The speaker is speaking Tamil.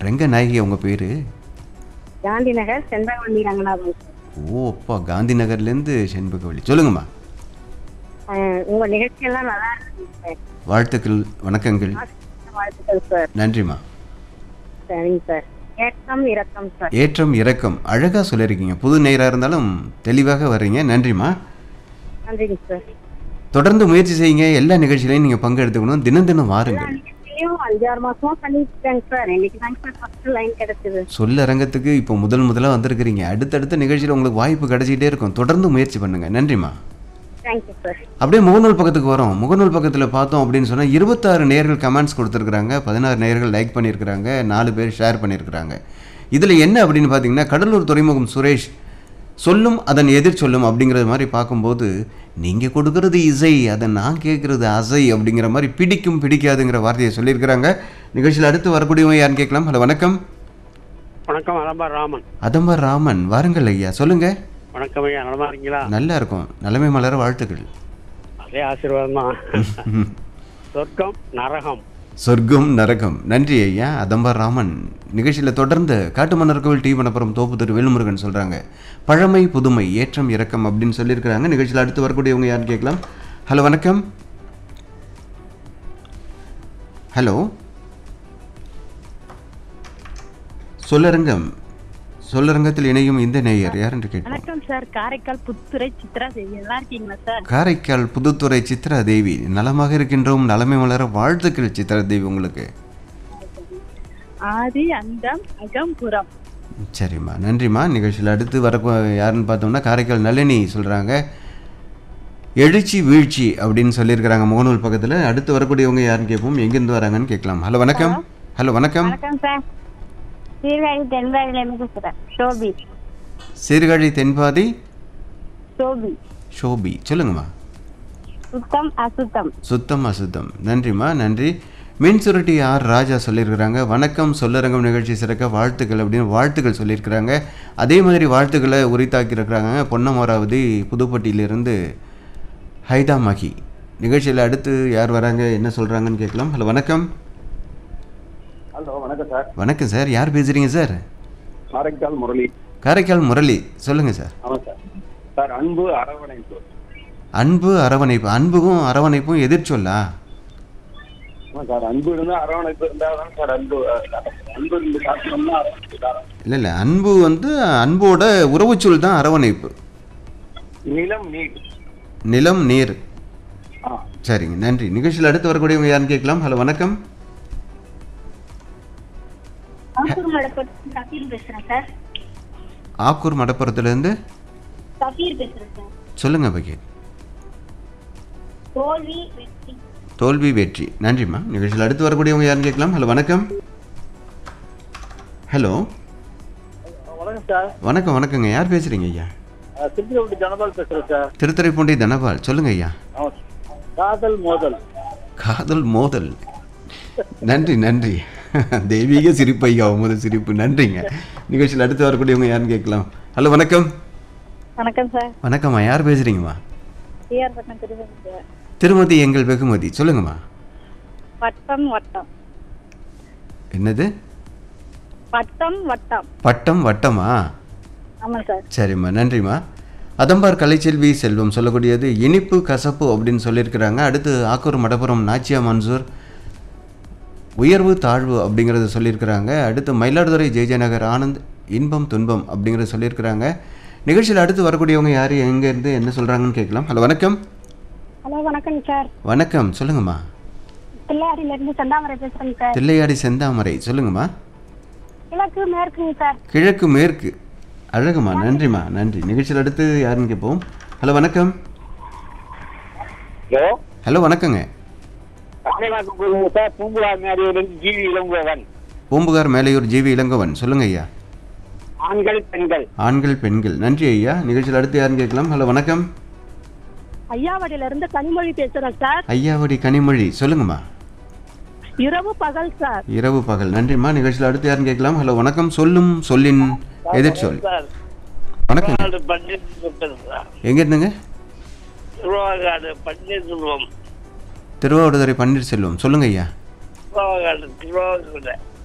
ரங்கநாயகி உங்கள் பேர்? காந்தி நகர் செண்பகவல்லி ரங்கநாதன். ஓ அப்பா, காந்தி நகர்லேருந்து செண்பகவல்லி. சொல்லுங்கம்மா. உங்க நிகழ்ச்சியெல்லாம் நல்லா இருக்கு சார். வாழ்த்துக்கள், வணக்கங்கள். வாழ்த்துக்கள் சார். நன்றிம்மா. சரிங்க சார். ஏற்றம் இறக்கம் சார். ஏற்றம் இறக்கம் அழகாக சொல்லியிருக்கீங்க. புது நேராக இருந்தாலும் தெளிவாக வர்றீங்க. நன்றிம்மா. நன்றிங்க சார். தொடர்ந்து முயற்சி செய்யுங்க. எல்லா நிகழ்ச்சியிலையும் நீங்கள் பங்கெடுத்துக்கணும். தினம் தினம் வாருங்கள். 5-6 மாசமா பண்ணிருக்கேங்க சார். இன்னைக்கு தாங்க சார் ஃபர்ஸ்ட் லைன் கிடைச்சது. சொல்ல அரங்கத்துக்கு இப்போ முதலாக வந்திருக்கிறீங்க. அடுத்தடுத்த நிகழ்ச்சியில் உங்களுக்கு வாய்ப்பு கிடைச்சிக்கிட்டே இருக்கும். தொடர்ந்து முயற்சி பண்ணுங்க. நன்றிம்மா. Thank you sir. அப்படியே முகநூல் பக்கத்துக்கு வரோம். முகநூல் பக்கத்தில் பார்த்தோம் அப்படின்னு சொன்னால் 26 நேயர்கள் கமெண்ட்ஸ் கொடுத்துருக்குறாங்க, 16 நேயர்கள் லைக் பண்ணியிருக்கிறாங்க, 4 பேர் ஷேர் பண்ணியிருக்கிறாங்க. இதில் என்ன அப்படின்னு பார்த்தீங்கன்னா, கடலூர் துறைமுகம் சுரேஷ் சொல்லும் அதன் எதிர் சொல்லும் அப்படிங்கிறது மாதிரி பார்க்கும்போது, நீங்கள் கொடுக்கறது இசை, அதை நான் கேட்குறது அசை அப்படிங்கிற மாதிரி பிடிக்கும் பிடிக்காதுங்கிற வார்த்தையை சொல்லியிருக்கிறாங்க. நிகழ்ச்சியில் அடுத்து வரக்கூடியவங்க யாருன்னு கேட்கலாம். ஹலோ வணக்கம். வணக்கம். அதம்பா ராமன். அதம்பா ராமன், வாருங்கள் ஐயா, சொல்லுங்க. வணக்கம் ஐயா, நலமா இருக்கீங்களா? நல்லா இருக்கும். நலமை மலர வாழ்த்துக்கள். அதே ஆசீர்வாதம் தான். சொர்க்கம் நரகம். சொர்க்கம் நரகம். நன்றி ஐயா. அதம்பா ராமன். நிகழ்ச்சியில் தொடர்ந்து காட்டுமன்னர் கோவில் டி மணப்புறம் தோப்பு திரு வேலுமுருகன் சொல்கிறாங்க, பழமை புதுமை ஏற்றம் இறக்கம் அப்படின்னு சொல்லியிருக்கிறாங்க. நிகழ்ச்சியில் அடுத்து வரக்கூடியவங்க யாருன்னு கேட்கலாம். ஹலோ வணக்கம். ஹலோ சொல்லரங்கம். சொல்லரங்கத்தில் இணையும் இந்த நேயர் யார் என்று கேட்போம். வணக்கம் சார். காரைக்கால் புத்துறை சித்ரா தேவி. நல்லா இருக்கீங்களா சார்? காரைக்கால் புதுத்துறை சித்ரா தேவி. நலமாக இருக்கின்றோம். நலமை மலர வாழ்த்துக்கள் சித்ரா தேவி உங்களுக்கு. ஆதி அண்டம் அகம்புறம். சரிம்மா, நன்றிம்மா. நிகழ்ச்சியில் அடுத்து வர யாருன்னு பார்த்தோம்னா காரைக்கால் நளினி சொல்கிறாங்க, எழுச்சி வீழ்ச்சி அப்படின்னு சொல்லியிருக்கிறாங்க முகநூல் பக்கத்தில். அடுத்து வரக்கூடியவங்க யாருன்னு கேட்போம். எங்கேருந்து வராங்கன்னு கேட்கலாம். ஹலோ வணக்கம். ஹலோ வணக்கம். வணக்கம் சார். சீர்காழி தென்பாடியிலேருந்து பேசுகிறேன். ஷோபி. சீர்காழி தென்பாதி ஷோபி. ஷோபி, சொல்லுங்கம்மா. சுத்தம் அசுத்தம். சுத்தம் அசுத்தம். நன்றிம்மா, நன்றி. மின் சுருட்டி ஆர் ராஜா சொல்லியிருக்கிறாங்க, வணக்கம் சொல்லரங்கம் நிகழ்ச்சி சிறக்க வாழ்த்துக்கள் அப்படின்னு வாழ்த்துக்கள் சொல்லியிருக்கிறாங்க. அதே மாதிரி வாழ்த்துக்களை உரித்தாக்கியிருக்கிறாங்க பொன்னமராவதி புதுப்பட்டியிலிருந்து ஹைதா மகி. நிகழ்ச்சியில் அடுத்து யார் வராங்க, என்ன சொல்கிறாங்கன்னு கேட்கலாம். ஹலோ வணக்கம். ஹலோ வணக்கம் சார். வணக்கம் சார். யார் பேசுகிறீங்க சார்? காரைக்கால் முரளி. காரைக்கால் முரளி, சொல்லுங்கள் சார். ஆமாம் சார். சார் அன்பு அரவணைப்பு. அன்பு அரவணைப்பு. அன்புக்கும் அரவணைப்பும் எதிர்ச்சொல்லா? ஆமாம் சார். அன்பு இருந்தால் அரவணைப்பு இருந்தால் தான் சார் அன்பு. அன்பு இருந்து காட்டணும்னா அரவணைப்பு தான். இல்லை அன்பு அன்போட உறவுச்சொல் தான் அரவணைப்பு. நிலம் நீர். நிலம் நீர். ஆ சரிங்க, நன்றி. நிகழ்ச்சியில் அடுத்து வரக்கூடியவங்க யாருன்னு கேட்கலாம். ஹலோ வணக்கம். ஆக்கூர் மடப்புறத்துல சஃபீர் பேசுறேன் சார். ஆக்கூர் மடப்புறத்துலேருந்து சஃபீர் பேசுறேன் சார். சொல்லுங்க பகீர். தோல்வி வெற்றி. தோல்வி வெற்றி. நன்றிம்மா. நிகழ்ச்சியில் அடுத்து வரக்கூடியவங்க யாருன்னு கேட்கலாம். ஹலோ வணக்கம். ஹலோ வணக்கம் சார். வணக்கம். வணக்கங்க. யார் பேசுகிறீங்க ஐயா? திருச்சிராப்பள்ளி தனபால் பேசுகிறேன் சார். திருத்துறைப்பூண்டி தனபால், சொல்லுங்க ஐயா. ஆமாம். காதல் மோதல். காதல் மோதல். நன்றி நன்றி. தெய்வீக சிரிப்பு ஐயா, முதல் சிரிப்பு. நன்றிங்க. நிகழ்ச்சியில் அடுத்து வரக்கூடியவங்க யாருன்னு கேட்கலாம். ஹலோ வணக்கம். வணக்கம் சார். வணக்கம்மா. யார் பேசுகிறீங்கம்மா? டிஆர் பட்டம் திருவண்ணாமலை. திருமதி எங்கள் வெகுமதி, சொல்லுங்கம்மா. பட்டம் வட்டம். என்னது? பட்டம் வட்டம். பட்டம் வட்டமா? ஆமாம் சார். சரிம்மா, நன்றிம்மா. அதம்பார் கலைச்செல்வி செல்வம் சொல்லக்கூடியது இனிப்பு கசப்பு அப்படின்னு சொல்லியிருக்கிறாங்க. அடுத்து ஆக்கூர் மடப்புறம் நாச்சியா மன்சூர் உயர்வு தாழ்வு அப்படிங்கிறத சொல்லியிருக்கிறாங்க. அடுத்து மயிலாடுதுறை ஜெயஜயநகர் ஆனந்த் இன்பம் துன்பம் அப்படிங்கிறத சொல்லியிருக்கிறாங்க. நிகழ்ச்சியில் அடுத்து வரக்கூடியவங்க யார், எங்கேருந்து என்ன சொல்கிறாங்கன்னு கேட்கலாம். ஹலோ வணக்கம். ஹலோ வணக்கம் சார். வணக்கம், சொல்லுங்கம்மா. தில்லையாடியிலேருந்து செந்தாமரை பேசுகிறேங்க சார். தில்லையாடி செந்தாமரை, சொல்லுங்கம்மா. கிழக்கு மேற்குங்க சார். கிழக்கு மேற்கு. அழகுமா, நன்றிம்மா, நன்றி. நிகழ்ச்சியில் அடுத்து யாருன்னு கேட்போம். ஹலோ வணக்கம். ஹலோ. ஹலோ வணக்கங்க. Sir Poompuhar மேடையிலிருந்து GV Elangovan. Poompuhar Melaiyur GV Elangovan, சொல்லுங்க ஐயா. ஆண்கள் பெண்கள். ஆண்கள் பெண்கள். நன்றி ஐயா. நிகழ்ச்சியில் அடுத்து யாருன்னு கேட்கலாம். ஹலோ வணக்கம். ஐயாவடியிலிருந்து கனிமொழி பேசுகிறேன் சார். ஐயாவடி கனிமொழி, சொல்லுங்கம்மா. இரவு பகல் சார். இரவு பகல். நன்றிம்மா. நிகழ்ச்சியில் அடுத்து யாருன்னு கேட்கலாம். ஹலோ வணக்கம். சொல்லும் சொல்லின் எதிர்ச்சொல். வணக்கம். எங்க இருந்துங்க? திருவாவடுதுறை பன்னீர்செல்வம், சொல்லுங்க ஐயா.